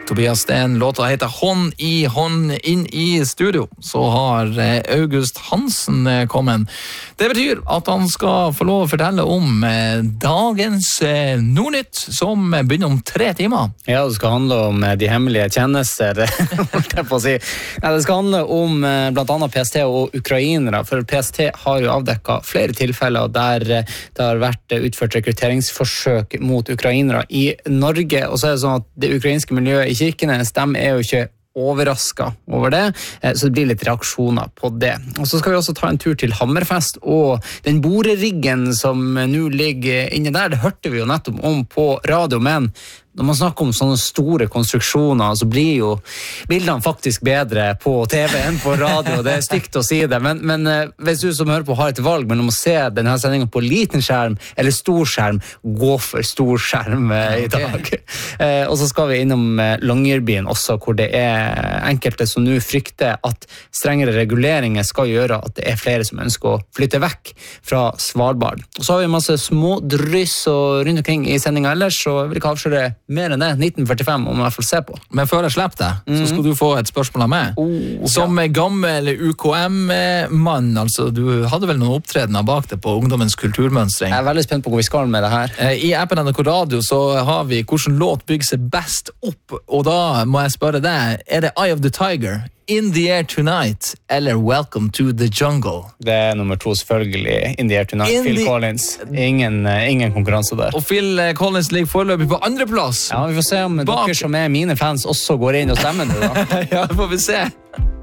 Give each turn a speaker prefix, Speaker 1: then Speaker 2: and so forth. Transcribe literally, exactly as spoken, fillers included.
Speaker 1: Tobias Sten. Låta heter Hånd i hånd. Inn i studio så har August Hansen kommet. Det betyr at han skal få lov å fortelle om dagens Nordnytt, som begynner om tre timer.
Speaker 2: Ja, det skal handle om de hemmelige tjenester, holdt jeg på å si. Ja, det skal handle om blant annet P S T og ukrainere, for P S T har jo avdekket flere tilfeller der det har vært utført rekrutteringsforsøk mot ukrainere i Norge, og så er det sånn at det ukrainske miljøet i Kirkenes, de er jo ikke overrasket over det, så det blir litt reaksjoner på det. Og så skal vi også ta en tur til Hammerfest, og den boreriggen som nå ligger inne der, det hørte vi jo nettopp om på radio, men når man snakker om sånne store konstruksjoner, så blir jo bildene faktisk bedre på T V enn på radio. Det er stygt å si det, men, men hvis du som hører på har et valg mellom å se denne sendingen på liten skjerm eller stor skjerm, gå for stor skjerm i dag. Okay. Eh, og så skal vi innom Longyearbyen også, hvor det er enkelte som nå frykter at strengere reguleringer skal gjøre at det er flere som ønsker å flytte vekk fra Svalbard. Og så har vi masse små dryss og rundt omkring i sendingen ellers, så vil jeg ikke avsløre mer enn det, nitten førtifem, om jeg i hvert fall se på.
Speaker 1: Men før jeg slipper deg, mm. så skal du få et spørsmål av meg. Oh, okay. Som gammel U K M-mann, altså du hadde vel noen opptredener bak det på Ungdommens kulturmønstring.
Speaker 2: Jeg er veldig spent på hvor vi skal med det her.
Speaker 1: I appen N R K Radio så har vi hvordan låt bygger seg best opp, og da må jeg spørre deg, er det Eye of the Tiger, In the Air Tonight, eller Welcome to the Jungle?
Speaker 2: Det er nummer to selvfølgelig, In the Air Tonight, in Phil the... Collins. Ingen, ingen konkurranse der.
Speaker 1: Og Phil Collins ligger foreløpig på andre plass.
Speaker 2: Ja, vi får se om Bak... dere som er mine fans også går inn og stemmer nå da.
Speaker 1: Ja, får vi se.